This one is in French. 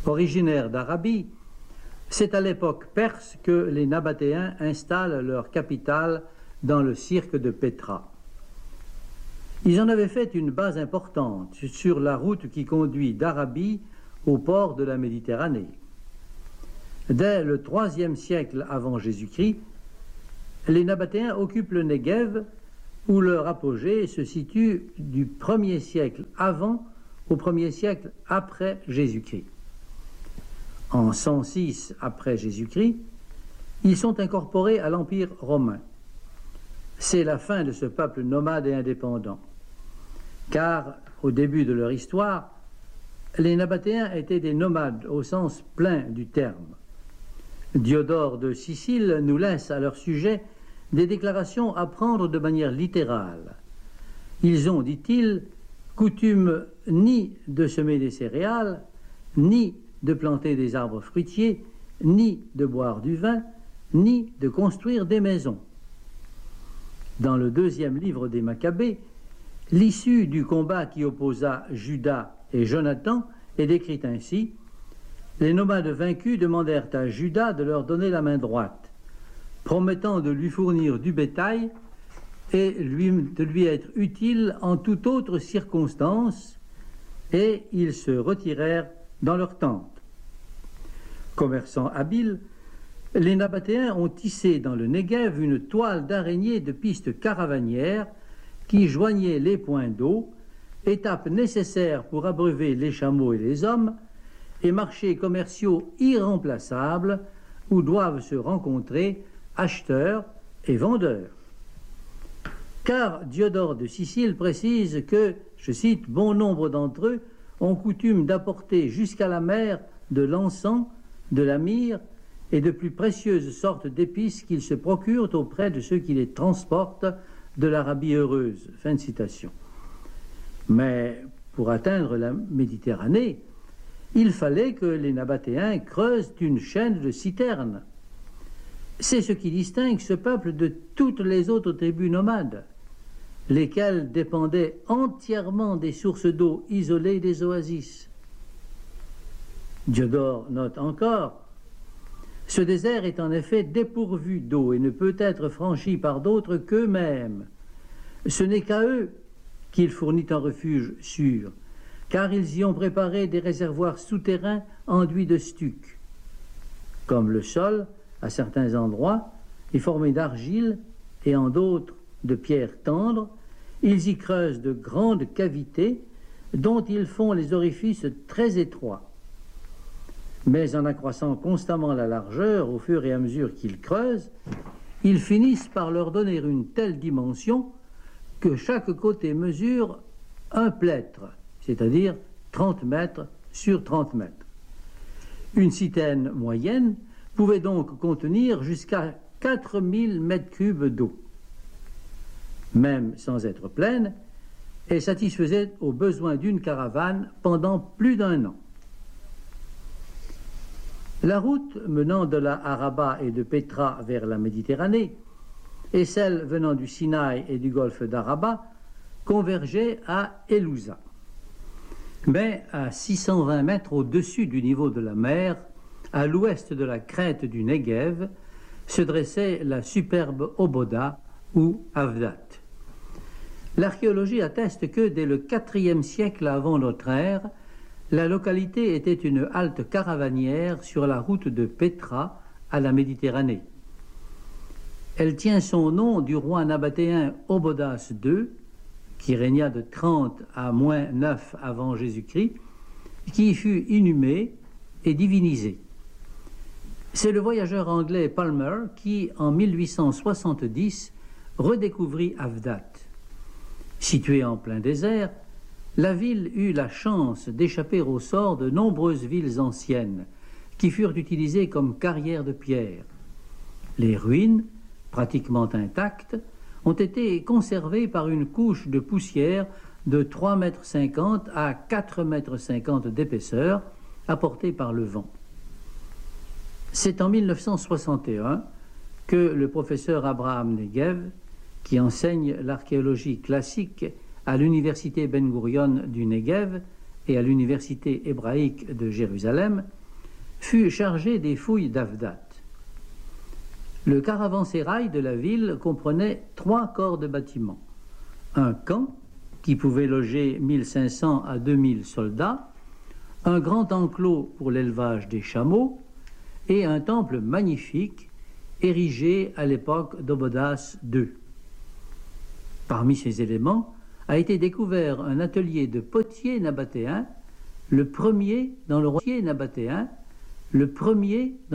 Originaires d'Arabie, c'est à l'époque perse que les Nabatéens installent leur capitale dans le cirque de Pétra. Ils en avaient fait une base importante sur la route qui conduit d'Arabie au port de la Méditerranée. Dès le IIIe siècle avant Jésus-Christ, les Nabatéens occupent le Negev, où leur apogée se situe du 1er siècle avant au 1er siècle après Jésus-Christ. En 106 après Jésus-Christ, ils sont incorporés à l'Empire romain. C'est la fin de ce peuple nomade et indépendant, car au début de leur histoire, les Nabatéens étaient des nomades au sens plein du terme. Diodore de Sicile nous laisse à leur sujet des déclarations à prendre de manière littérale. Ils ont, dit-il, coutume ni de semer des céréales, ni de planter des arbres fruitiers, ni de boire du vin, ni de construire des maisons. Dans le 2e livre des Maccabées, l'issue du combat qui opposa Juda et Jonathan est décrite ainsi. Les nomades vaincus demandèrent à Juda de leur donner la main droite, promettant de lui fournir du bétail et de lui être utile en toute autre circonstance, et ils se retirèrent dans leur tente. Commerçants habiles, les Nabatéens ont tissé dans le Negev une toile d'araignée de pistes caravanières qui joignait les points d'eau, étape nécessaire pour abreuver les chameaux et les hommes, et marchés commerciaux irremplaçables où doivent se rencontrer acheteurs et vendeurs. Car Diodore de Sicile précise que, je cite, « bon nombre d'entre eux ont coutume d'apporter jusqu'à la mer de l'encens, de la myrrhe et de plus précieuses sortes d'épices qu'ils se procurent auprès de ceux qui les transportent de l'Arabie heureuse. » Fin de citation. Mais pour atteindre la Méditerranée, il fallait que les Nabatéens creusent une chaîne de citernes. C'est ce qui distingue ce peuple de toutes les autres tribus nomades, lesquelles dépendaient entièrement des sources d'eau isolées des oasis. Diodore note encore: ce désert est en effet dépourvu d'eau et ne peut être franchi par d'autres qu'eux-mêmes. Ce n'est qu'à eux qu'il fournit un refuge sûr, car ils y ont préparé des réservoirs souterrains enduits de stuc. Comme le sol, à certains endroits, est formé d'argile et en d'autres de pierres tendres, ils y creusent de grandes cavités dont ils font les orifices très étroits. Mais en accroissant constamment la largeur au fur et à mesure qu'ils creusent, ils finissent par leur donner une telle dimension que chaque côté mesure un plêtre, c'est-à-dire 30 mètres sur 30 mètres. Une citerne moyenne pouvait donc contenir jusqu'à 4000 mètres cubes d'eau. Même sans être pleine, elle satisfaisait aux besoins d'une caravane pendant plus d'1 an. La route menant de la Araba et de Pétra vers la Méditerranée et celle venant du Sinaï et du golfe d'Araba convergeaient à Elouza. Mais à 620 mètres au-dessus du niveau de la mer, à l'ouest de la crête du Negev, se dressait la superbe Oboda ou Avdat. L'archéologie atteste que dès le IVe siècle avant notre ère, la localité était une halte caravanière sur la route de Pétra à la Méditerranée. Elle tient son nom du roi nabatéen Obodas II, qui régna de 30 à -9 avant Jésus-Christ, qui y fut inhumé et divinisé. C'est le voyageur anglais Palmer qui, en 1870, redécouvrit Avdat. Située en plein désert, la ville eut la chance d'échapper au sort de nombreuses villes anciennes qui furent utilisées comme carrières de pierre. Les ruines, pratiquement intactes, ont été conservées par une couche de poussière de 3,50 m à 4,50 m d'épaisseur apportée par le vent. C'est en 1961 que le professeur Abraham Negev, qui enseigne l'archéologie classique à l'université Ben Gurion du Negev et à l'université hébraïque de Jérusalem, fut chargé des fouilles d'Avdat. Le caravansérail de la ville comprenait 3 corps de bâtiments. Un camp, qui pouvait loger 1500 à 2000 soldats, un grand enclos pour l'élevage des chameaux et un temple magnifique érigé à l'époque d'Obodas II. Parmi ces éléments a été découvert un atelier de potier nabatéen, le premier dans le royaume nabatéen, le premier dans